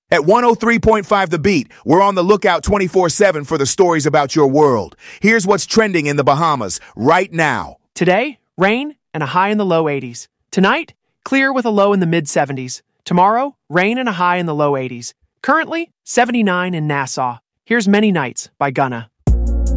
At 103.5 The Beat, we're on the lookout 24/7 for the stories about your world. Here's what's trending in the Bahamas right now. Today, rain and a high in the low 80s. Tonight, clear with a low in the mid-70s. Tomorrow, rain and a high in the low 80s. Currently, 79 in Nassau. Here's Many Nights by Gunna.